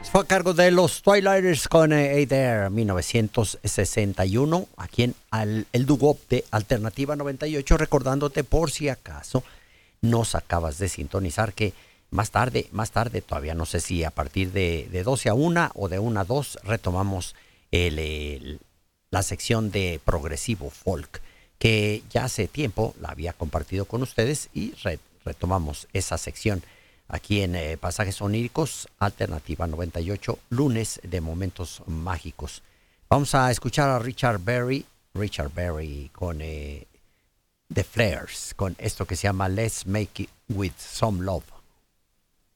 Fue a cargo de los Twilighters con Hey There, 1961, aquí en el dúo de Alternativa 98, recordándote por si acaso nos acabas de sintonizar que más tarde, todavía no sé si a partir de 12 a 1 o de 1 a 2, retomamos la sección de progresivo folk, que ya hace tiempo la había compartido con ustedes y retomamos esa sección aquí en Pasajes Oníricos, Alternativa 98, lunes de momentos mágicos. Vamos a escuchar a Richard Berry con The Flares, con esto que se llama Let's Make It With Some Love.